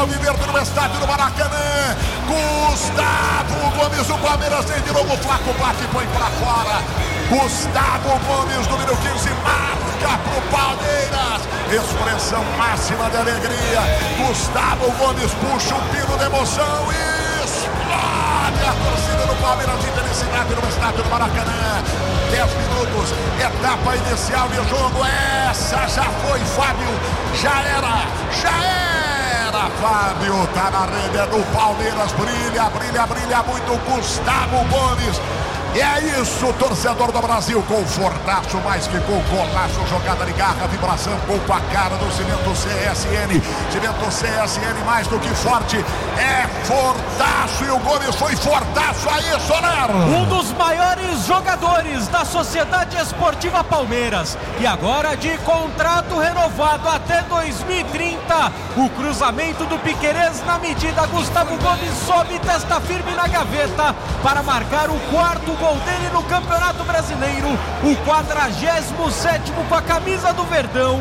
Alviverde no estádio do Maracanã. Gustavo Gomes, o Palmeiras tem de novo. O Flaco bate e põe pra fora. Gustavo Gomes, número 15, marca pro Palmeiras. Expressão máxima de alegria. Gustavo Gomes puxa um pino de emoção e explode a torcida do Palmeiras de felicidade no estádio do Maracanã. 10 minutos, etapa inicial de jogo. Essa já foi, Fábio. Já era. Fábio, tá na rede, é do Palmeiras. Brilha muito Gustavo Gomes. E é isso, torcedor do Brasil, com fortaço, mais que com golaço, jogada de garra, vibração, gol com a cara do Cimento CSN. Cimento CSN, mais do que forte, é fortaço, e o Gomes foi fortaço aí, Soler. Um dos maiores jogadores da Sociedade Esportiva Palmeiras, e agora de contrato renovado até 2030, o cruzamento do Piquerez na medida, Gustavo Gomes sobe, testa firme na gaveta, para marcar o quarto gol dele no Campeonato Brasileiro, o 47º com a camisa do Verdão.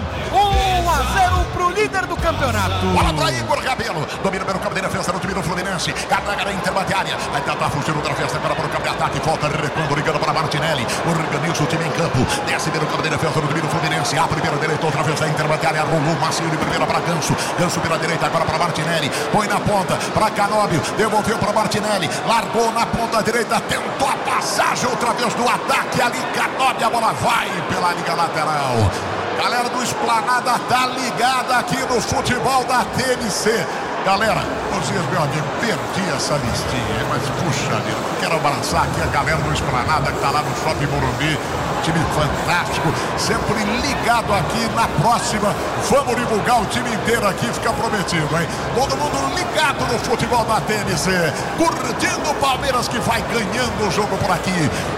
1-0 pro líder do campeonato. Bola pra Igor Rabelo, domina pelo campo de defesa no time do Fluminense, carrega na intermediária, vai tentar fugir do travessa agora para o campo de ataque, volta recuando, ligando para Martinelli, o Riganilson, o time em campo, desce pelo campo de defesa no time do Fluminense, a primeira direita, outra vez a intermediária, rolou macio de primeira para Ganso pela direita agora para Martinelli, põe na ponta para Canóbio, devolveu para Martinelli, largou na ponta direita, tentou a passagem outra vez do ataque ali, Canóbio, a bola vai pela liga lateral. Galera do Esplanada tá ligada aqui no futebol da TNC. Galera, vocês, meu amigo, perdi essa listinha, mas puxa vida, quero abraçar aqui a galera do Esplanada que tá lá no Shopping Morumbi. Time fantástico, sempre ligado aqui. Na próxima, vamos divulgar o time inteiro aqui, fica prometido, hein? Todo mundo ligado no futebol da TNC, curtindo o Palmeiras que vai ganhando o jogo por aqui.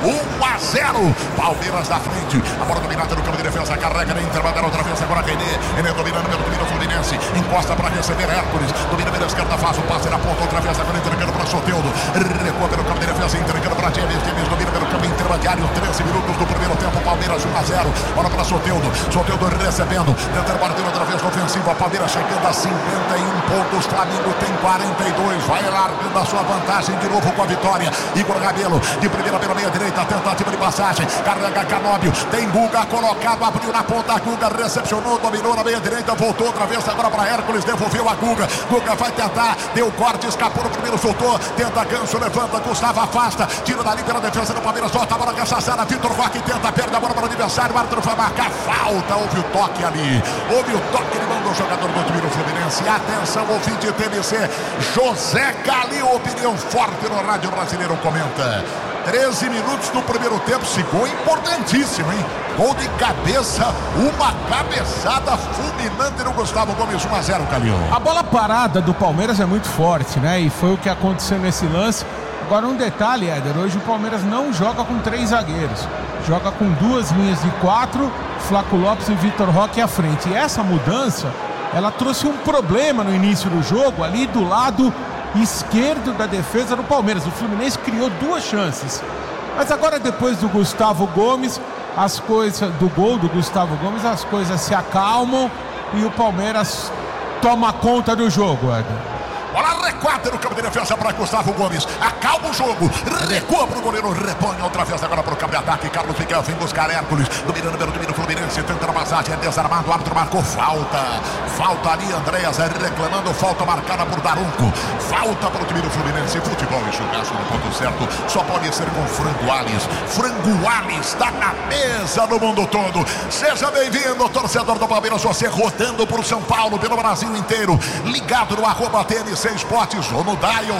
1-0, Palmeiras na frente, a bola dominada no campo de defesa, carrega na intermediária, outra vez agora René dominando pelo time do Fluminense, encosta para receber Hércules, domina pela esquerda, faz o passe na ponta, outra vez agora entregando para Soteldo, recua pelo campo de defesa, entregando para James domina pelo campo intermediário, 13 minutos do primeiro tempo, Palmeiras 1-0, bola para Soteldo recebendo, tentando bater outra vez no ofensivo, a Palmeiras chegando a 51 pontos, Flamengo tem 42, vai largando a sua vantagem de novo com a vitória. Igor Rabelo, de primeira pela meia direita, tentativa de passagem, carrega Canóbio, tem Guga colocado, abriu na ponta, Guga recepcionou, dominou na meia direita, voltou outra vez agora para Hércules, devolveu a Guga vai tentar, deu corte, escapou no primeiro, soltou, tenta Ganso, levanta, Gustavo afasta, tira dali pela defesa do Palmeiras, volta a bola caçaçada, Vitor Roque tenta, perde a bola para o adversário, o árbitro vai marcar falta, houve o toque ali, houve o toque de mão do jogador do time do Fluminense. Atenção, ouvinte TNC, José Calil, opinião forte no Rádio Brasileiro, comenta. 13 minutos do primeiro tempo, esse gol importantíssimo, hein? Gol de cabeça, uma cabeçada fulminante no Gustavo Gomes, 1-0, Calil. A bola parada do Palmeiras é muito forte, né? E foi o que aconteceu nesse lance. Agora um detalhe, Éder, hoje o Palmeiras não joga com 3 zagueiros, joga com 2 linhas de 4, Flaco Lopes e Vitor Roque à frente. E essa mudança, ela trouxe um problema no início do jogo, ali do lado esquerdo da defesa do Palmeiras. O Fluminense criou 2 chances, mas agora depois do Gustavo Gomes, as coisas, do gol do Gustavo Gomes, as coisas se acalmam e o Palmeiras toma conta do jogo, Éder. Bola recuada no campo de defesa para Gustavo Gomes. Acalma o jogo. Recua para o goleiro. Repõe outra vez agora para o campo de ataque. Carlos Miguel vem buscar Hércules. Dominando pelo time do Fluminense. Tenta a passagem. É desarmado. O árbitro marcou falta. Falta ali. Andréas reclamando. Falta marcada por Daronco. Falta para o time do Fluminense. Futebol e jogaço no ponto certo. Só pode ser com Frango Alves. Frango Alves está na mesa do mundo todo. Seja bem-vindo, torcedor do Palmeiras. Você rodando por São Paulo, pelo Brasil inteiro. Ligado no @TNC Esportes ou no Dial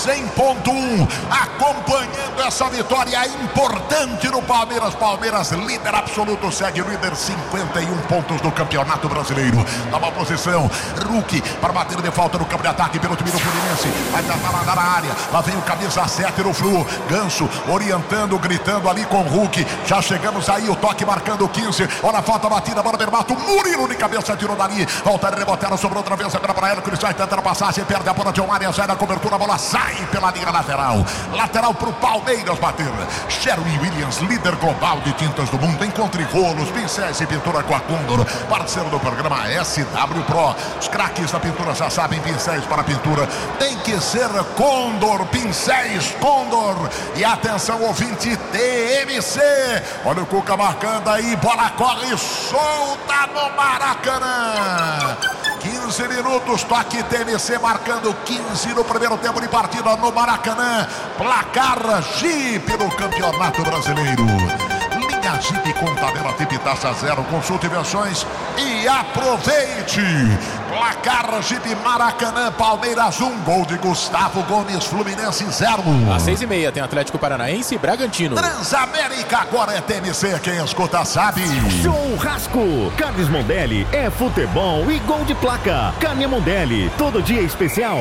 100.1, acompanhando essa vitória importante no Palmeiras. Palmeiras líder absoluto, segue líder, 51 pontos do Campeonato Brasileiro. Nova posição, Hulk para bater de falta no campo de ataque pelo time do Fluminense, vai tentar mandar na área, lá vem o camisa 7 no Flu, Ganso orientando, gritando ali com o Hulk, já chegamos aí, o toque marcando o 15, olha a falta batida, bola Berbato, Murilo de cabeça tirou dali, volta a rebotar, sobrou outra vez agora para Hércules, vai tentar a passagem, perde a bola de Omar, área, sai da cobertura, a bola sai pela linha lateral. Lateral pro Palmeiras bater. Sherwin Williams, líder global de tintas do mundo. Encontre rolos, pincéis e pintura com a Condor. Parceiro do programa SW Pro. Os craques da pintura já sabem, pincéis para pintura tem que ser Condor, pincéis Condor. E atenção, ouvinte, TMC. Olha o Cuca marcando aí, bola corre solta no Maracanã. 15 minutos, toque TMC marcando 15 no primeiro tempo de partida no Maracanã. Placar Jeep no Campeonato Brasileiro. Linha Jeep com tabela Tip taxa zero. Consulte versões e aproveite. Placar Jeep Maracanã, Palmeiras 1, gol de Gustavo Gomes, Fluminense 0. Às 6h30 tem Atlético Paranaense e Bragantino. Transamérica, agora é TMC, quem escuta sabe. Churrasco, Carnes Mondelli, é futebol e gol de placa. Carne Mondelli, todo dia especial.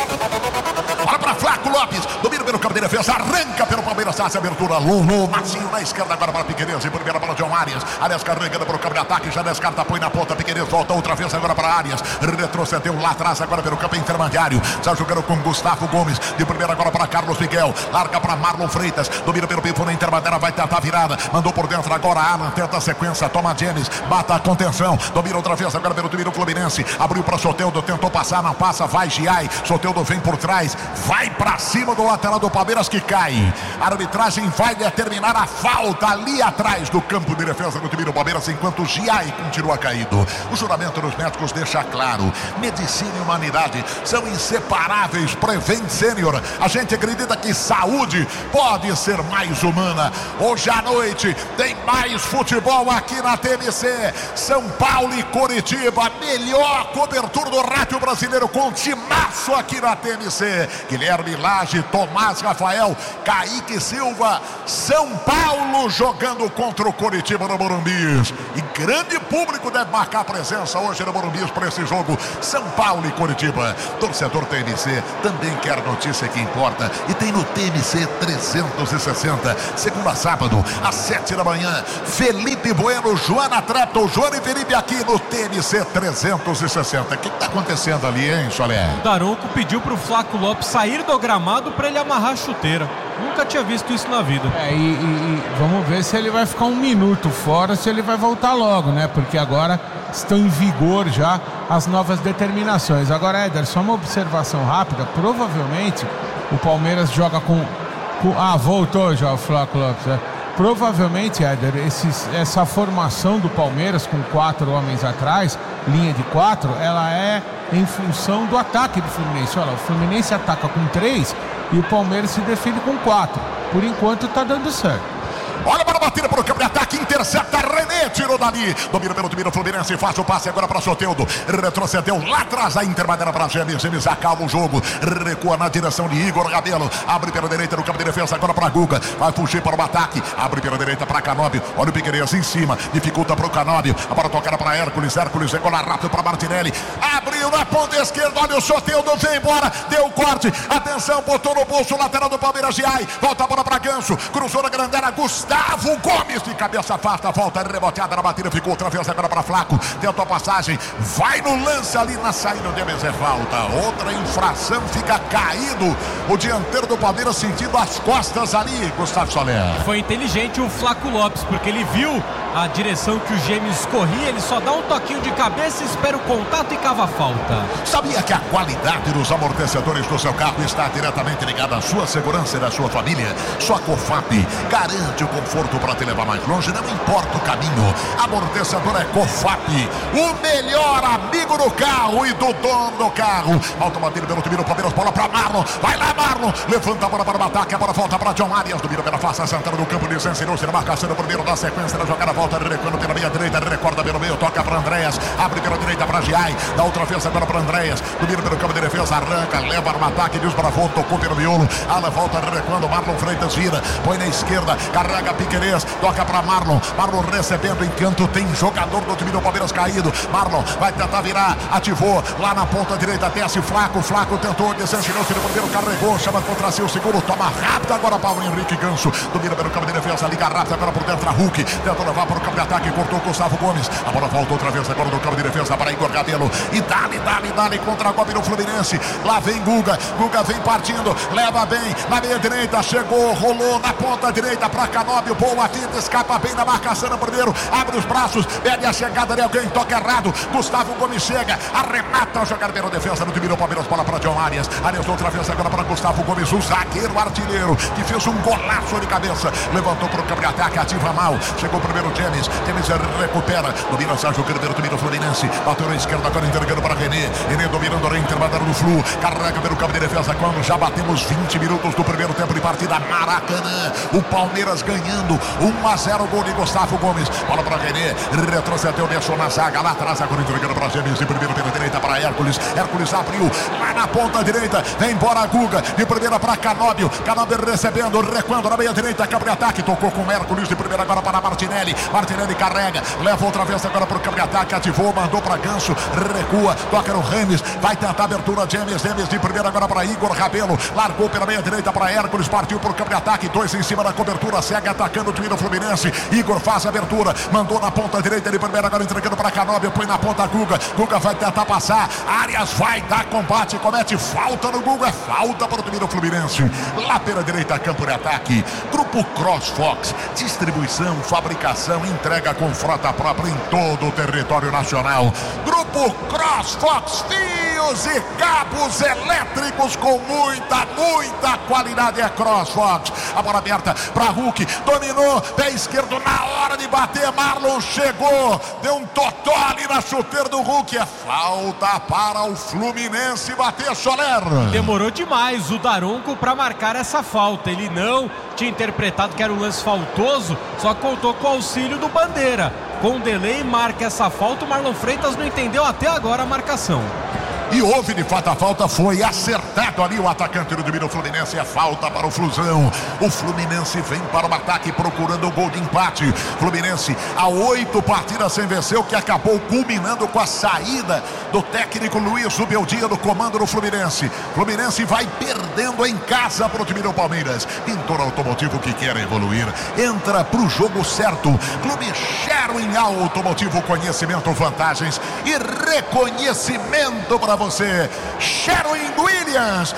Olha para Flaco Lopes, domina pelo campo de defesa, arranca pelo Palmeiras, faz a abertura, Lulu, Marcinho na esquerda, agora para Piquerez, em primeira para John Arias, Arias carregando pelo campo de ataque, já descarta, põe na ponta, Piquerez volta outra vez agora para Arias, retrocedeu lá atrás, agora pelo campo intermediário, já jogando com Gustavo Gomes, de primeira agora para Carlos Miguel, larga para Marlon Freitas, domina pelo pifo na intermediária, vai tentar a virada, mandou por dentro agora, Alan tenta a sequência, toma James, bata a contenção, domina outra vez agora pelo time do Fluminense, abriu para Soteldo, tentou passar, não passa, vai Giai, Soteldo vem por trás, vai para cima do lateral do Palmeiras que cai. A arbitragem vai determinar a falta ali atrás do campo de defesa do time do Palmeiras, enquanto o Giai continua caído. O juramento dos médicos deixa claro: medicina e humanidade são inseparáveis. Prevent Sênior. A gente acredita que saúde pode ser mais humana. Hoje à noite tem mais futebol aqui na TMC. São Paulo e Coritiba. Melhor cobertura do rádio brasileiro com timaço aqui na TMC. Guilherme Lage, Tomás Rafael, Kaique Silva, São Paulo jogando contra o Coritiba no Morumbi. E grande público deve marcar presença hoje no Morumbi para esse jogo. São Paulo e Coritiba. Torcedor TMC também quer notícia que importa. E tem no TMC 360, segunda a sábado, às 7 da manhã. Felipe Bueno, Joana Trepton, Joana e Felipe aqui no TMC 360. O que está acontecendo ali, hein, Solé? O Daronco pediu pro Flaco Lopes sair do gramado para ele amarrar a chuteira. Nunca tinha visto isso na vida. E vamos ver se ele vai ficar 1 minuto fora, se ele vai voltar logo, né? Porque agora estão em vigor já as novas determinações. Agora, Éder, só uma observação rápida. Provavelmente o Palmeiras joga com... voltou já o Flaco Lopes, né? Provavelmente, Éder, essa formação do Palmeiras com 4 homens atrás, linha de 4, ela é em função do ataque do Fluminense. Olha, o Fluminense ataca com 3 e o Palmeiras se defende com 4. Por enquanto tá dando certo. Olha para a batida para o campo de ataque, intercepta, René tirou dali, domina pelo time do Fluminense, faz o passe agora para Soteldo, retrocedeu lá atrás, a intermediária para Gemes, Gemes acalma o jogo, recua na direção de Igor Rabelo, abre pela direita no campo de defesa agora para Guga, vai fugir para o ataque, abre pela direita para Canóbio, olha o Piquerez em cima, dificulta para o Canóbio, agora tocar para Hércules, Hércules chegou lá rápido para Martinelli, abriu na ponta esquerda, olha o Soteldo, vem embora, deu corte, atenção, botou no bolso, lateral do Palmeiras, Giai, volta a bola para Ganso, cruzou na grande área, Gustavo Gomes de cabeça afasta, volta reboteada na batida, ficou outra vez agora para Flaco, tentou a passagem, vai no lance ali na saída, de é falta, outra infração, fica caído o dianteiro do Palmeiras sentindo as costas ali, Gustavo Soler. Foi inteligente o Flaco Lopes, porque ele viu a direção que o Gêmeos corria, ele só dá um toquinho de cabeça, espera o contato e cava a falta. Sabia que a qualidade dos amortecedores do seu carro está diretamente ligada à sua segurança e da sua família? Sua Cofap garante o conforto para te levar mais longe, não importa o caminho. Amortecedor é Cofap, o melhor amigo do carro e do dono do carro. Automatismo pelo time do Palmeiras, bola para Marlon, vai lá Marlon, levanta a bola para o ataque, a bola volta para John Arias, domina pela face central do campo de Sancinus, na marcação do primeiro da sequência da jogada, volta recuando pela meia direita, recorda pelo meio, toca para Andréas, abre pela direita para Giai, dá outra vez agora para Andréas, domina pelo campo de defesa, arranca, leva no ataque, diz para fora, tocou pelo miolo, Ala volta recuando, Marlon Freitas vira, põe na esquerda, carrega Piquerez, toca para Marlon, Marlon recebendo, enquanto tem jogador do time do Palmeiras caído, Marlon vai tentar virar, ativou, lá na ponta direita, desce Flaco, Flaco tentou, descensinou-se no primeiro, carregou, chama contra si o segundo, toma rápido agora Paulo Henrique Ganso, domina pelo campo de defesa, liga rápido agora por dentro a Hulk, tentou levar para para o campo de ataque, cortou o Gustavo Gomes. A bola volta outra vez agora no campo de defesa para Igor Rabelo. E dali contra a Gobi no Fluminense. Lá vem Guga vem partindo, leva bem na meia direita, chegou, rolou na ponta direita para Canóbio, boa fita, escapa bem da marcação no primeiro, abre os braços, pede a chegada de alguém, toca errado, Gustavo Gomes chega, arremata a jogar pela defesa, no time do Palmeiras, bola para John Arias outra vez agora para Gustavo Gomes, o zagueiro artilheiro, que fez um golaço de cabeça, levantou para o campo de ataque, ativa mal, chegou primeiro James recupera, domina Sérgio Ribeiro, time do Fluminense, bateu na esquerda, agora entregando para René dominando o Inter, mandando no Flu, carrega pelo campo de defesa, quando já batemos 20 minutos do primeiro tempo de partida, Maracanã, o Palmeiras ganhando 1-0, gol de Gustavo Gomes, bola para René, retrocedeu, deixou na zaga, lá atrás, agora entregando para James, de primeiro pela direita para Hércules abriu, lá na ponta direita, vem embora Guga, de primeira para Canóbio recebendo, recuando na meia direita, campo de ataque, tocou com Hércules, de primeira agora para Martinelli carrega, leva outra vez agora para o campo de ataque, ativou, mandou para Ganso, recua, toca no Rames, vai tentar a abertura, James de primeira agora para Igor Rabelo, largou pela meia direita para Hércules, partiu para o campo de ataque, 2 em cima da cobertura, segue atacando o time do Fluminense, Igor faz a abertura, mandou na ponta direita, de primeira agora entregando para Canóbio, põe na ponta Guga vai tentar passar, Arias vai dar combate, comete falta no Guga, falta para o time do Fluminense, lá pela direita, campo de ataque, Grupo CrossFox, distribuição, fabricação, entrega com frota própria em todo o território nacional, Grupo CrossFox, fios e cabos elétricos com muita qualidade, é CrossFox, a bola aberta para Hulk, dominou, pé esquerdo na hora de bater, Marlon chegou, deu um totó ali na chuteira do Hulk, é falta para o Fluminense bater, Soler. Demorou demais o Daronco para marcar essa falta, ele não tinha interpretado que era um lance faltoso, só contou com o auxílio do Bandeira, com delay marca essa falta, o Marlon Freitas não entendeu até agora a marcação. E houve de fato a falta, foi acertado ali o atacante do time do Fluminense, é falta para o Flusão. O Fluminense vem para o ataque procurando o gol de empate. Fluminense há 8 partidas sem vencer, o que acabou culminando com a saída do técnico Luiz Ubeldia do comando do Fluminense. Fluminense vai perdendo em casa para o time do Palmeiras. Pintor automotivo que quer evoluir, entra para o jogo certo. Clube Sherwin Automotivo, conhecimento, vantagens e reconhecimento para você. Sherwin Williams,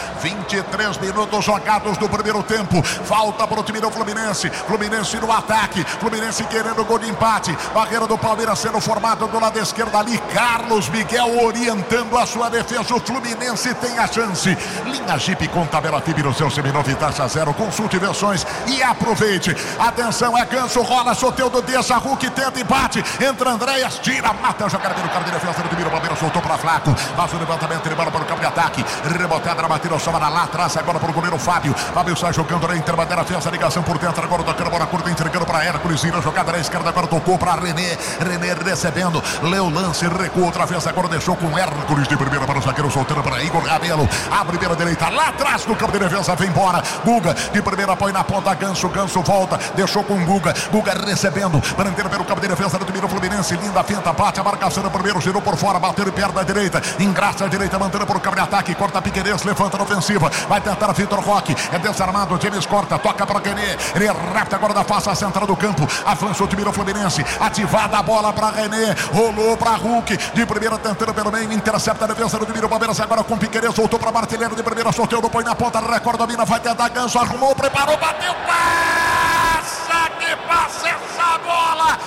23 minutos jogados no primeiro tempo, falta para o time do Fluminense no ataque, Fluminense querendo gol de empate, barreira do Palmeiras sendo formada do lado esquerdo ali, Carlos Miguel orientando a sua defesa, o Fluminense tem a chance. Linha Jeep com tabela FIB no seu seminovo e taxa zero, consulte versões e aproveite. Atenção, é Ganso, rola, Soteldo, deixa, Hulk tenta empate, entra Andréas, tira, mata a jogada pelo cara de defesa do time do Palmeiras, soltou para Flaco, faz o levantamento de bola para o campo de ataque, rebotada na batida, sobra lá atrás, agora para o goleiro Fábio sai jogando na interbandeira, fez a ligação por dentro, agora tocando a bola curta, entregando para Hércules, vira a jogada na esquerda, agora tocou para René recebendo, leu o lance, recuou outra vez, agora deixou com Hércules de primeira para o zagueiro, soltando para Igor Rabelo, abre pela direita, lá atrás no campo de defesa, vem embora, Guga de primeira, põe na ponta, Ganso volta, deixou com Guga recebendo, prendendo pelo campo de defesa do time do Fluminense, linda finta, bate a marcação no primeiro, girou por fora, bateu e perto da direita, engraça a direita, mantendo por campo de ataque, corta Piquerez, levanta na ofensiva, vai tentar Vitor Roque, é desarmado, James corta, toca para René, ele rapta agora da face central do campo, avança o time do Fluminense, ativada a bola para René, rolou para Hulk, de primeira tentando pelo meio, intercepta a defesa do time do Palmeiras, agora com Piquerez, voltou para Martinelli, de primeira, sorteio, põe na ponta, recorda a mina, vai tentar Ganso, arrumou, preparou, bateu, passa, que passa essa bola,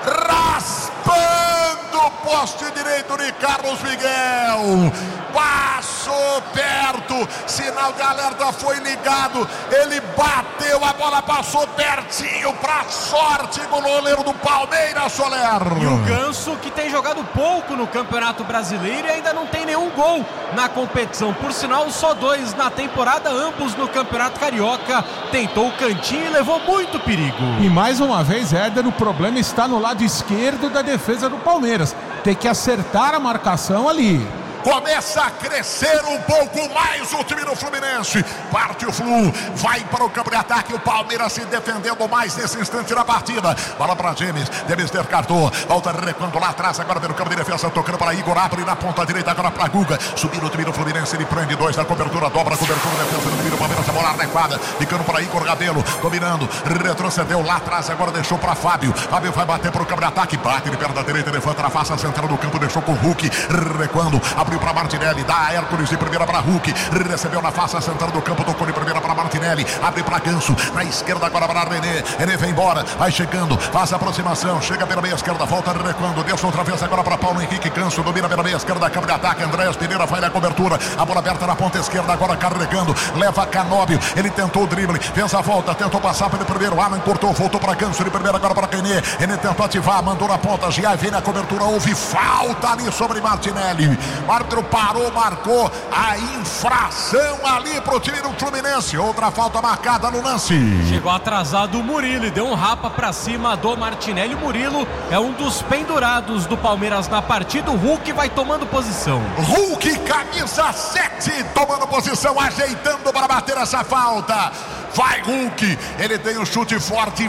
raspando o poste direito de Carlos Miguel, passou perto, sinal de alerta foi ligado, ele bateu, a bola passou pertinho, pra sorte do goleiro do Palmeiras, Soler. E o Ganso, que tem jogado pouco no Campeonato Brasileiro e ainda não tem nenhum gol na competição, por sinal só 2 na temporada, ambos no Campeonato Carioca, tentou o cantinho e levou muito perigo. E mais uma vez, Éder, o problema está no lado esquerdo da defesa do Palmeiras, tem que acertar a marcação ali. Começa a crescer um pouco mais o time do Fluminense. Parte o Flu, vai para o campo de ataque. O Palmeiras se defendendo mais nesse instante da partida. Bola para James, James descartou. Volta recuando lá atrás, agora pelo campo de defesa, tocando para Igor, abre na ponta direita, agora para Guga. Subindo o time do Fluminense, ele prende 2 na cobertura, dobra a cobertura, defesa do time do Palmeiras, a bola adequada, ficando para Igor Rabelo, dominando, retrocedeu lá atrás, agora deixou para Fábio. Fábio vai bater para o campo de ataque, bate de perna da direita, levanta na face central do campo, deixou com o Hulk, recuando, abriu para Martinelli, dá a Hércules de primeira para Hulk, recebeu na face central do campo, tocou de primeira para Martinelli, abre para Ganso, na esquerda agora para René, René vem embora, vai chegando, faz a aproximação, chega pela meia esquerda, volta recuando, deixa outra vez agora para Paulo Henrique, Ganso, domina pela meia esquerda, campo de ataque, Andréas Pereira vai na cobertura, a bola aberta na ponta esquerda, agora carregando, leva Canóbio, ele tentou o drible, fez a volta, tentou passar pelo primeiro, Alan cortou, voltou para Ganso, de primeira agora para René, René tentou ativar, mandou na ponta, já vem na cobertura, houve falta ali sobre Martinelli, o árbitro parou, marcou a infração ali pro time do Fluminense, outra falta marcada no lance. Chegou atrasado o Murilo e deu um rapa pra cima do Martinelli. Murilo é um dos pendurados do Palmeiras na partida. O Hulk vai tomando posição. Hulk, camisa 7, tomando posição, ajeitando para bater essa falta. Vai Hulk, ele tem um chute forte,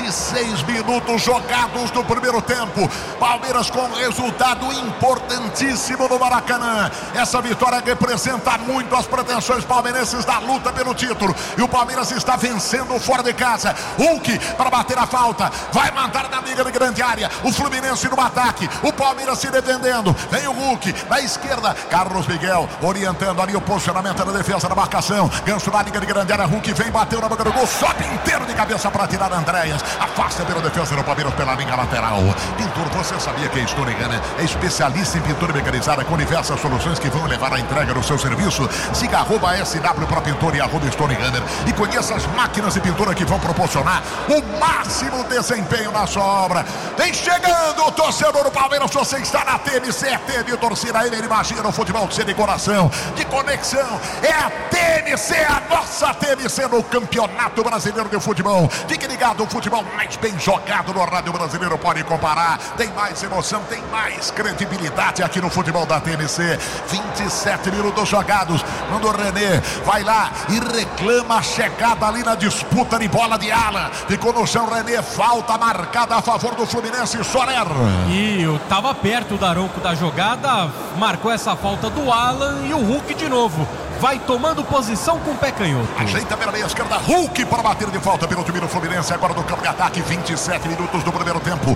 26 minutos jogados no primeiro tempo. Palmeiras com resultado importantíssimo no Maracanã. Essa vitória representa muito as pretensões palmeirenses da luta pelo título. E o Palmeiras está vencendo fora de casa. Hulk para bater a falta, vai mandar na liga de grande área. O Fluminense no ataque, o Palmeiras se defendendo. Vem o Hulk na esquerda, Carlos Miguel orientando ali o posicionamento da defesa da marcação. Ganso na liga de grande área, Hulk vem bateu na boca do gol, sobe inteiro de cabeça para tirar Andréas, afasta pela defesa do Palmeiras pela linha lateral. Pintor, você sabia que a Stone Gunner é especialista em pintura mecanizada com diversas soluções que vão levar à entrega do seu serviço? Siga @SW para Pintor e @Stone Gunner e conheça as máquinas de pintura que vão proporcionar o máximo desempenho na sua obra. Vem chegando o torcedor do Palmeiras, você está na TMC, é TV torcida, ele imagina o futebol de coração, de conexão, é a TMC, a nossa TMC no Campeonato Brasileiro de Futebol. Fique ligado, o futebol mais bem jogado no rádio brasileiro pode comparar. Tem mais emoção, tem mais credibilidade aqui no futebol da TMC. 27 minutos jogados. Quando o René vai lá e reclama a chegada ali na disputa de bola de Alan. Ficou no chão, René, falta marcada a favor do Fluminense, Soler. E eu tava perto do Daronco da jogada, marcou essa falta do Alan e o Hulk de novo. Vai tomando posição com o pé canhoto. Ajeita pela meia esquerda, Hulk para bater de falta pelo time do Fluminense. Agora no campo de ataque, 27 minutos do primeiro tempo.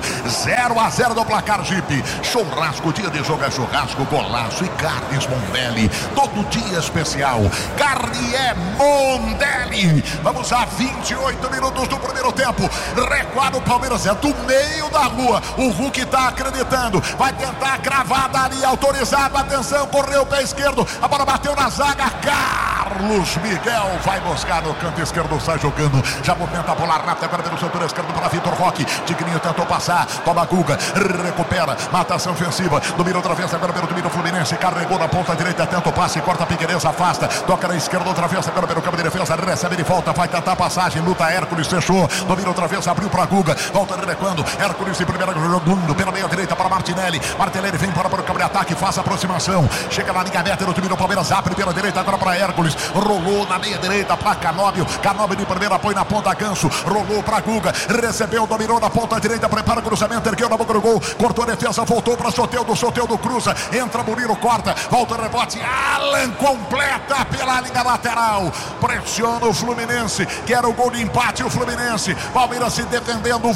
0-0 no placar Jeep. Churrasco, dia de jogo é churrasco, golaço e carnes Mondelli. Todo dia especial. Carne é Mondelli. Vamos a 28 minutos do primeiro tempo. Recuado o Palmeiras, é do meio da rua. O Hulk está acreditando. Vai tentar a cravada ali, autorizado. Atenção, correu o pé esquerdo. A bola bateu na zaga. Carlos Miguel vai buscar no canto esquerdo, sai jogando, já movimenta a bola rápida agora pelo setor esquerdo para Vitor Roque. Tigrinho tentou passar, toma Guga, recupera, mata ação ofensiva, domina outra vez agora pelo time do Fluminense, carregou na ponta direita, tenta o passe, corta a Piqueires, afasta, toca na esquerda outra vez agora pelo campo de defesa, recebe de volta, vai tentar a passagem, luta Hércules, fechou, domina outra vez, abriu para Guga, volta recuando, Hércules em primeira jogando pela meia direita para Martinelli, Martinelli vem para o campo de ataque, faz a aproximação, chega na linha meta do time do Palmeiras, abre pela direita agora para Hércules, rolou na meia direita para Canóbio, Canóbio de primeira põe na ponta Ganso, rolou para Guga, recebeu, dominou na ponta direita, prepara o cruzamento, ergueu na boca do gol, cortou a defesa, voltou para Soteldo cruza, entra Murilo, corta, volta o rebote, Alan completa pela linha lateral, pressiona o Fluminense, quer o gol de empate o Fluminense, Palmeiras se defendendo,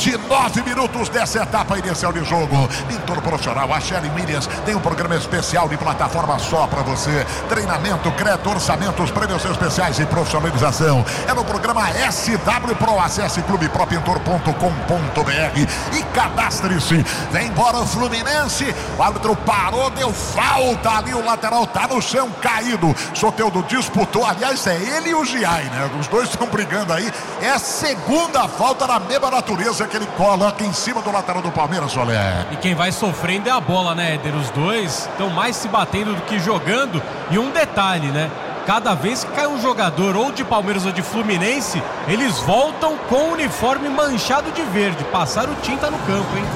29 minutos dessa etapa inicial de jogo. Pintor profissional, a Shelly Williams tem um programa especial de plataforma só para você, treinamento, crédito, orçamentos, prêmios especiais e profissionalização. É no programa SW Pro. Acesse clubepropintor.com.br e cadastre-se. Vem embora o Fluminense. O árbitro parou, deu falta ali. O lateral tá no chão, caído. Soteldo disputou. Aliás, é ele e o Giai, né? Os dois estão brigando aí. É a segunda falta da mesma natureza que ele coloca em cima do lateral do Palmeiras, Soler. E quem vai sofrendo é a bola, né, Éder? Os dois estão mais se batendo do que jogando. E um detalhe, né? Cada vez que cai um jogador ou de Palmeiras ou de Fluminense, eles voltam com o uniforme manchado de verde. Passaram tinta no campo, hein?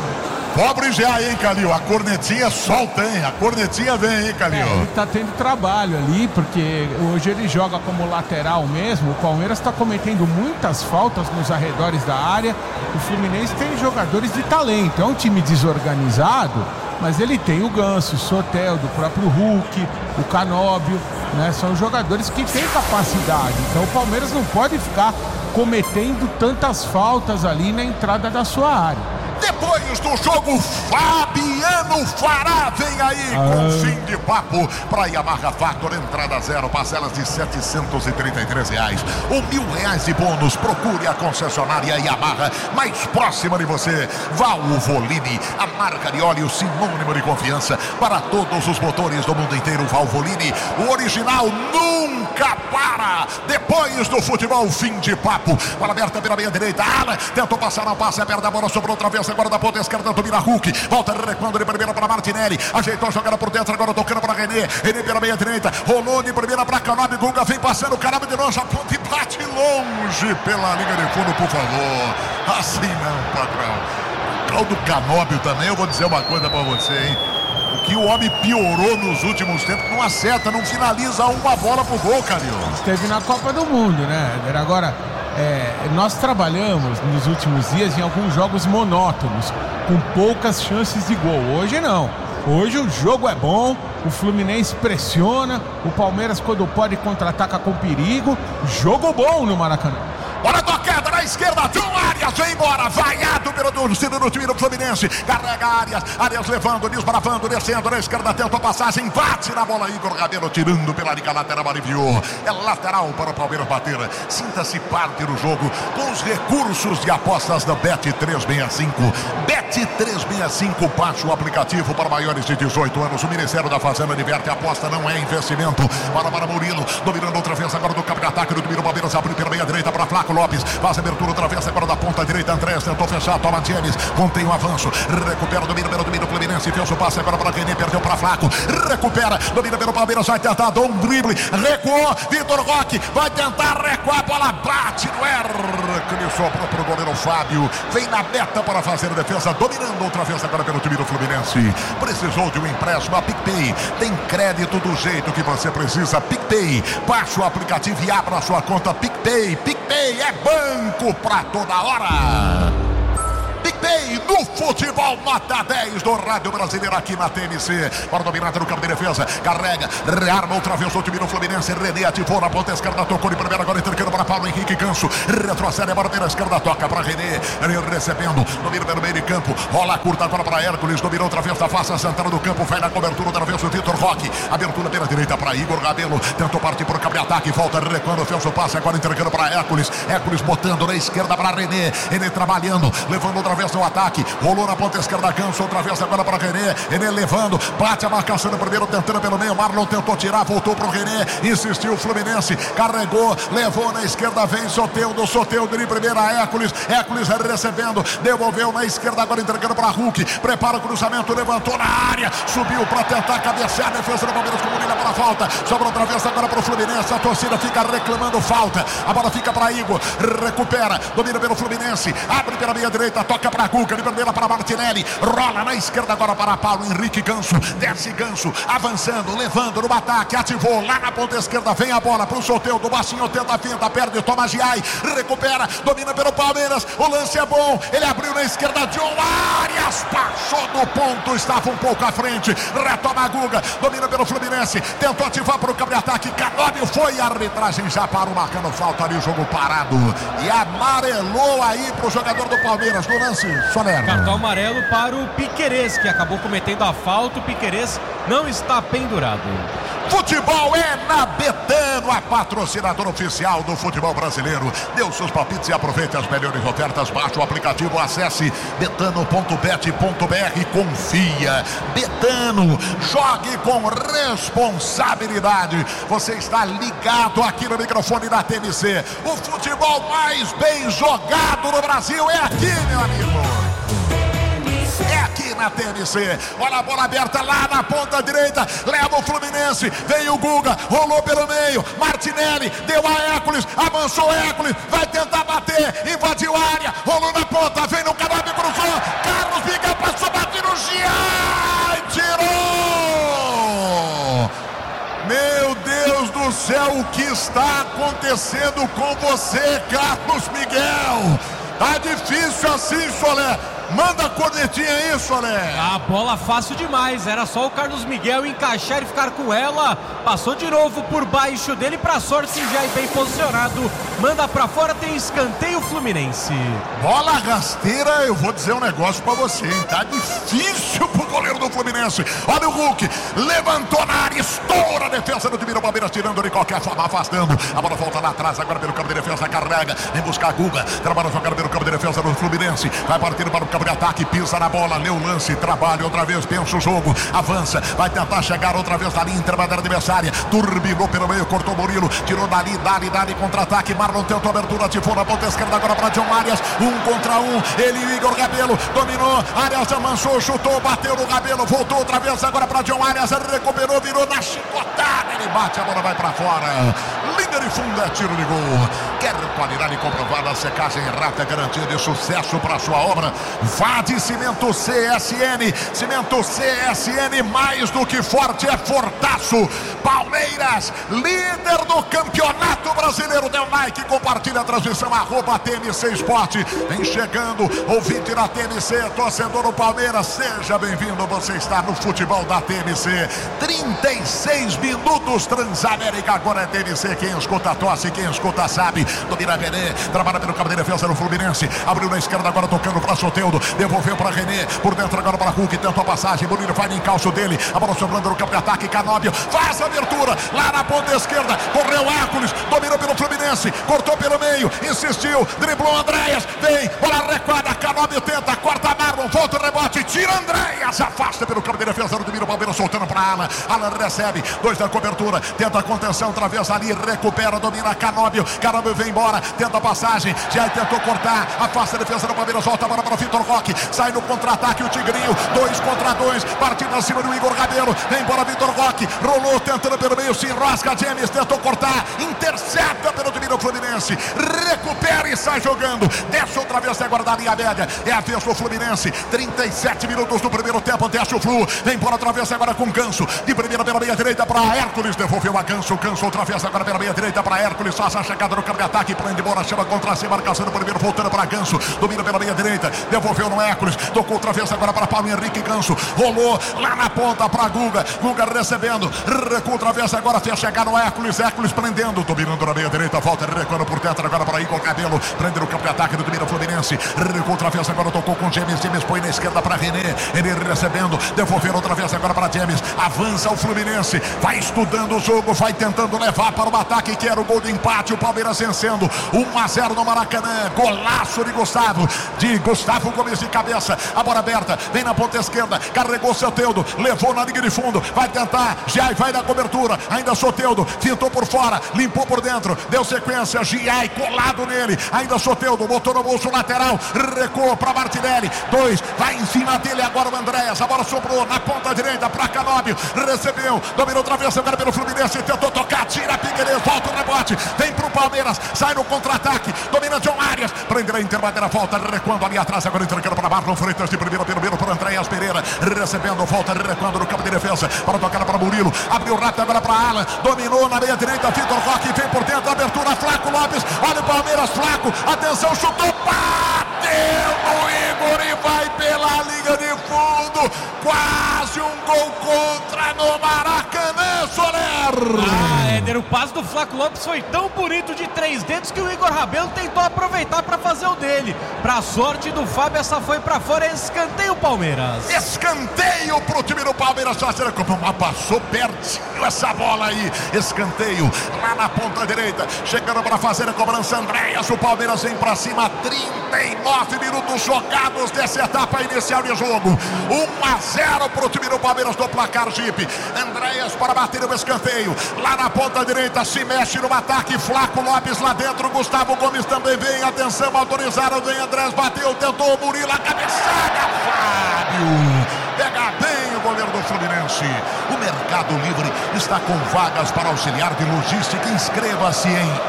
Pobre já, hein, Calil? A cornetinha solta, hein? A cornetinha vem, hein, Calil? Ele tá tendo trabalho ali, porque hoje ele joga como lateral mesmo. O Palmeiras está cometendo muitas faltas nos arredores da área. O Fluminense tem jogadores de talento. É um time desorganizado, mas ele tem o Ganso, o Soteldo, o próprio Hulk, o Canóbio, né? São jogadores que têm capacidade. Então o Palmeiras não pode ficar cometendo tantas faltas ali na entrada da sua área. Depois do jogo, Fabiano Fará vem aí com fim de papo para Yamaha Factor, entrada zero, parcelas de R$ 733. R$1.000 de bônus. Procure a concessionária Yamaha mais próxima de você. Valvoline, a marca de óleo sinônimo de confiança para todos os motores do mundo inteiro. Valvoline, o original nunca para. Depois do futebol, fim de papo. Bola aberta pela meia direita. Ala tentou passar, não passa, aperta a bola, sobrou outra vez. Agora da ponta esquerda, domina Hulk. Volta recuando de primeira para Martinelli. Ajeitou a jogada por dentro, agora tocando para René. René pela meia direita. Rolou de primeira para Canóbio. Guga vem passando. Canóbio de longe, a ponta e bate longe pela linha de fundo, por favor. Assim não, patrão. O tal do Canóbio também, eu vou dizer uma coisa para você, hein? O que o homem piorou nos últimos tempos, não acerta, não finaliza uma bola pro gol, Calil. Esteve na Copa do Mundo, né? Agora, nós trabalhamos nos últimos dias em alguns jogos monótonos, com poucas chances de gol. Hoje não. Hoje o jogo é bom, o Fluminense pressiona, o Palmeiras, quando pode, contra-ataca com perigo. Jogo bom no Maracanã. Bola tocada na esquerda, John Arias vem embora, vaiado pelo torcedor do time do Fluminense, carrega Arias levando, desbravando, descendo na esquerda, tenta a passagem, bate na bola, Igor Rabelo tirando pela liga lateral, aliviou, é lateral para o Palmeiras bater. Sinta-se parte do jogo com os recursos de apostas da Bet365. Bet365, baixe o aplicativo para maiores de 18 anos, o Ministério da Fazenda diverte, a aposta não é investimento. Para Murilo, dominando outra vez agora do campo de ataque do time do Palmeiras, abre pela meia direita para Flaco Lopes, faz a abertura outra vez agora da ponta direita. Andrés tentou fechar, toma James, contém o avanço, recupera, domina pelo domínio Fluminense, fez o passe agora para René, perdeu para Flaco, recupera, domina pelo Palmeiras, vai tentar dar um drible, recuou, Vitor Roque vai tentar recuar, a bola bate no Hércules, sobrou para o goleiro Fábio, vem na meta para fazer a defesa, dominando outra vez agora pelo time do Fluminense. Precisou de um empréstimo, a PicPay tem crédito do jeito que você precisa. PicPay, baixe o aplicativo e abra a sua conta PicPay. PicPay é banco pra toda hora. PicPay no futebol, nota 10 do Rádio Brasileiro aqui na TMC. Para dominada no campo de defesa, carrega, rearma outra vez o time do Fluminense. René ativou na ponta esquerda, tocou de primeira, agora entregando para Paulo Henrique Ganso. Retrocede agora pela esquerda, toca para René. Recebendo, domina pelo meio de campo, rola curta agora para Hércules, dominou outra vez da face central do campo, vai na cobertura outra vez o Vitor Roque. Abertura pela direita para Igor Rabelo, tentou partir para o campo de ataque, volta recuando, fez o passe, agora entregando para Hércules. Hércules botando na esquerda para René. René trabalhando, levando outra vez no ataque, rolou na ponta esquerda, Ganso, outra vez agora para René. René levando, bate a marcação no primeiro, tentando pelo meio, Marlon tentou tirar, voltou para o René, insistiu o Fluminense, carregou, levou na esquerda, vem Soteldo de primeira, Hércules recebendo, devolveu na esquerda, agora entregando para Hulk, prepara o cruzamento, levantou na área, subiu para tentar cabecear, a defesa do Palmeiras com Murilo para a falta, sobra outra vez agora para o Fluminense, a torcida fica reclamando falta, a bola fica para Igor, recupera, domina pelo Fluminense, abre pela meia direita, toca para Guga, de primeira para Martinelli, rola na esquerda agora para Paulo Henrique Ganso, desce Ganso, avançando, levando no ataque, ativou lá na ponta esquerda, vem a bola para o Soteldo, baixinho, tenta a finta, perde, toma Giai, recupera, domina pelo Palmeiras, o lance é bom, ele abriu na esquerda, John Arias, passou do ponto, estava um pouco à frente, retoma a Guga, domina pelo Fluminense, tentou ativar para o campo de ataque, Canóbio foi, a arbitragem já parou, marcando falta ali, o jogo parado, e amarelou aí para o jogador do Palmeiras, no lance, Soler. Cartão amarelo para o Piquerez, que acabou cometendo a falta, o Piquerez não está pendurado. Futebol é na Betano, a patrocinadora oficial do futebol brasileiro. Dê os seus palpites e aproveite as melhores ofertas. Baixe o aplicativo, acesse betano.bet.br. Confia. Betano, jogue com responsabilidade. Você está ligado aqui no microfone da TMC. O futebol mais bem jogado no Brasil é aqui, meu amigo. É aqui na TMC, olha a bola aberta lá na ponta direita, leva o Fluminense, vem o Guga, rolou pelo meio, Martinelli, deu a Hércules, avançou Hércules, vai tentar bater, invadiu a área, rolou na ponta, vem no Canóbio, cruzou, Carlos Miguel passou, bateu. tirou! Meu Deus do céu, o que está acontecendo com você, Carlos Miguel? Tá difícil assim, Solé. Manda a cornetinha aí, Solé. A bola fácil demais, era só o Carlos Miguel encaixar e ficar com ela. Passou de novo por baixo dele, pra sorte, já é bem posicionado. Manda pra fora, tem escanteio Fluminense. Bola rasteira, eu vou dizer um negócio pra você, hein? Tá difícil pro goleiro do Fluminense. Olha o Hulk, levantou na área, estoura a defesa do time do Palmeiras, tirando de qualquer forma, afastando. A bola volta lá atrás, agora pelo campo de defesa, carrega, em buscar a Guga. Trabalha jogando pelo campo de defesa do Fluminense. Vai partindo para o campo de ataque, pisa na bola, lê o lance, trabalha outra vez, pensa o jogo, avança, vai tentar chegar outra vez na linha intermediária adversária, turbinou pelo meio, cortou Murilo, tirou dali, contra-ataque, Marlon tentou abertura, ativou na ponta esquerda agora para John Arias, 1 contra 1, ele e o Igor Rabelo, dominou, Arias amansou, chutou, bateu no Rabelo, voltou outra vez agora para John Arias, recuperou, virou na chicotada, ele bate, a bola vai para fora, linha de fundo, é tiro de gol, quer qualidade comprovada, secagem rápida, garantia de sucesso para sua obra. Vá de Cimento CSN. Cimento CSN, mais do que forte, é fortaço. Palmeiras, líder do Campeonato Brasileiro. Deu like, compartilha a transmissão, @TMC Esporte. Vem chegando, ouvinte da TMC, torcedor do Palmeiras, seja bem-vindo. Você está no futebol da TMC. 36 minutos, Transamérica, agora é TMC. Quem escuta tosse, quem escuta sabe. Domina René, trabalha pelo campo de defesa do Fluminense. Abriu na esquerda, agora tocando para Soteldo. Devolveu para René, por dentro agora para Hulk, tenta a passagem, Bonito vai no encalço dele, a bola sobrando no campo de ataque, Canóbio faz a abertura, lá na ponta esquerda, correu Hércules, dominou pelo Fluminense, cortou pelo meio, insistiu, driblou Andréas, vem, bola recuada, Canóbio tenta, corta Marlon, volta o rebote, tira Andréas, afasta pelo campo de defesa do time do Palmeiras, soltando para Alan, Alan recebe, 2 da cobertura, tenta a contenção, outra vez ali, recupera, domina Canóbio, Canóbio vem embora, tenta a passagem, já tentou cortar, afasta a defesa do Palmeiras, volta a bola para Vitor Roque, sai no contra-ataque o Tigrinho, 2 contra 2, partindo acima do Igor Rabelo, vem embora Vitor Roque, rolou tentando pelo meio, se enrosca, James tentou cortar, intercepta pelo time do Fluminense, recupera e sai jogando, desce outra vez agora da linha média, é a vez do Fluminense, 37 minutos do primeiro tempo, desce o Flu, vem embora outra vez agora com Ganso, de primeira pela meia direita para Hércules, devolveu a Ganso, outra vez agora pela meia direita para Hércules, faz a chegada no campo de ataque, prende bola, chama contra si, marcação do primeiro, voltando para Ganso, domina pela meia direita, devolveu no Hércules, tocou outra vez agora para Paulo Henrique Ganso, rolou lá na ponta para Guga, Guga recebendo, recua outra vez agora, fez chegar no Hércules, Hércules prendendo, dominando na meia direita, volta, recuando por dentro agora para Igor Rabelo, prende no campo de ataque do time do Fluminense, recua outra vez agora, tocou com James, James põe na esquerda para René, ele recebendo, devolveu outra vez agora para James, avança o Fluminense, vai estudando o jogo, vai tentando levar para o ataque, que era o gol de empate, o Palmeiras vencendo, 1-0 no Maracanã, golaço de Gustavo Gomes de cabeça, a bola aberta, vem na ponta esquerda, carregou Soteldo, levou na linha de fundo, vai tentar, já vai na cobertura, ainda Soteldo, fintou por fora, limpou por dentro, deu sequência, Giai colado nele, ainda Soteldo, botou no bolso lateral, recuou para Martinelli, 2, vai em cima dele agora o Andréas, a bola sobrou na ponta direita para Canóbio, recebeu, dominou outra vez agora pelo Fluminense, tentou tocar, tira Piqueires, volta o rebote, vem pro Palmeiras, sai no contra-ataque, domina John Arias, prende na interbandeira, volta, recuando ali atrás, agora entregando para Marlon Freitas, de primeiro pelo meio para Andréas Pereira, recebendo, volta, recuando no campo de defesa, para tocar para Murilo, abriu rápido agora para Alan, dominou na meia direita, Vitor Roque, vem por dentro, abertura, Flaco Lopes, olha o Palmeiras, Flaco, atenção, chutou, bateu no Igor e vai pela linha de fundo, quase um gol contra no Maracanã, Soler. Éder, o passe do Flaco Lopes foi tão bonito de 3 dedos que o Igor Rabelo tentou aproveitar para fazer o dele. Pra sorte do Fábio, essa foi pra fora, escanteio Palmeiras. Escanteio pro time do Palmeiras, mas passou pertinho essa bola aí, escanteio lá na ponta direita, chegando para fazer a cobrança Andréas, o Palmeiras vem pra cima, 39 minutos jogados dessa etapa inicial de jogo, 1-0 pro time do Palmeiras do placar Jeep, Andréas para bater o escanteio, lá na ponta direita, se mexe no ataque, Flaco Lopes lá dentro, Gustavo Gomes também vem, atenção, autorizaram, vem Andrés, bateu, tentou, Murilo, a cabeçada, Fábio, pega bem o goleiro do Fluminense. O Mercado Livre está com vagas para auxiliar de logística, inscreva-se em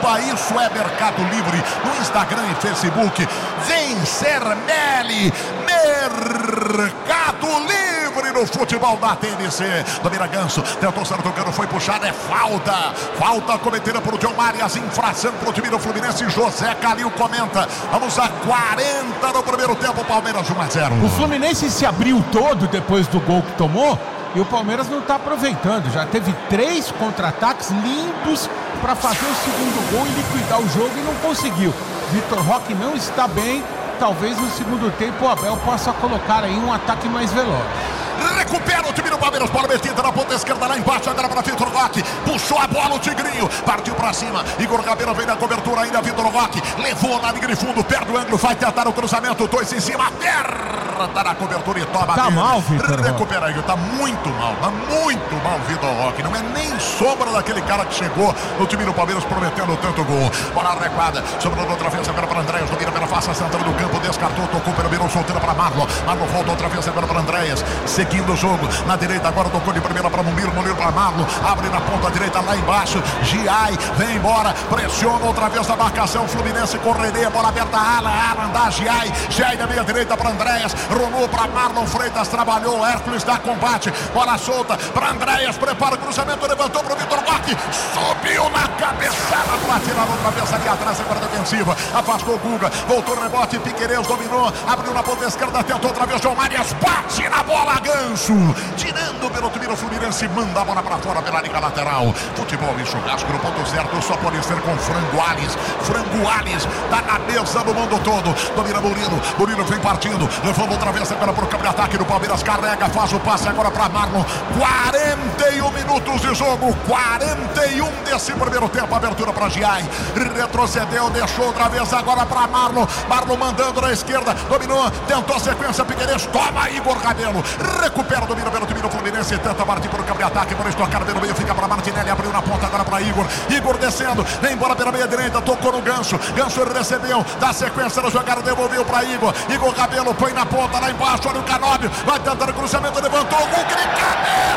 @IssoEMercado Livre no Instagram e Facebook, vem ser Meli Mercado Livre no futebol da TNC. Domina Ganso, tentou ser tocando, foi puxado, é falta. Falta cometida por John Marias, infração pro time do Fluminense. José Calil comenta. Vamos a 40 no primeiro tempo, Palmeiras 1-0. O Fluminense se abriu todo depois do gol que tomou e o Palmeiras não está aproveitando. Já teve 3 contra-ataques lindos para fazer o segundo gol e liquidar o jogo e não conseguiu. Vitor Roque não está bem. Talvez no segundo tempo o Abel possa colocar aí um ataque mais veloz. Recupera o time do Palmeiras, bola metida na ponta esquerda, lá embaixo, agora para Vitor Roque, puxou a bola o Tigrinho, partiu para cima, Igor Rabelo vem na cobertura ainda, Vitor Roque, levou na linha de fundo, perde o ângulo, vai tentar o cruzamento, 2 em cima, aperta na cobertura e toma. Tá mal, Vitor. Recupera aí, tá muito mal, Vitor Roque, não é nem sombra daquele cara que chegou no time do Palmeiras prometendo tanto gol. Bola recuada, sobrando outra vez agora para Andréas, domina pela face central do campo, descartou, tocou pelo meio, soltando para Marlon volta outra vez agora para Andréas, seguindo o jogo, na direita agora tocou de primeira para Mumiro para Marlon, abre na ponta direita lá embaixo, Giai vem embora, pressiona outra vez a marcação, Fluminense correria, bola aberta, Alan dá Giai da meia direita para Andréas, rolou para Marlon Freitas, trabalhou, Hércules dá combate, bola solta para Andréas, prepara o cruzamento, levantou para o Vitor Roque, subiu na cabeçada para tirar outra vez ali atrás, agora defensiva, afastou o Guga, voltou o rebote, Piquerez dominou, abriu na ponta esquerda, tentou outra vez, João Marias, bate na bola, Ganso, tirando pelo time do Fluminense, manda a bola para fora pela linha lateral. Futebol e churrasco no ponto certo, só pode ser com Frango Alves, tá na mesa do mundo todo, domina Murilo vem partindo, levando outra vez agora para o campo de ataque do Palmeiras, carrega, faz o passe agora para Marlon, 41 minutos de jogo, 41 desse primeiro tempo, abertura para Giai, retrocedeu, deixou outra vez agora para Marlon mandando na esquerda, dominou, tentou a sequência, Piquerez, toma Igor Rabelo, recupera, domina pelo time do Fluminense, tenta partir para o campo de ataque, por estocar pelo meio, fica para Martinelli, abriu na ponta agora para Igor descendo, vem embora pela meia direita, tocou no Ganso recebeu, dá sequência na jogada, devolveu para Igor Rabelo põe na ponta lá embaixo, olha o Canóbio, vai tentar o cruzamento, levantou o gol, que de cabeça!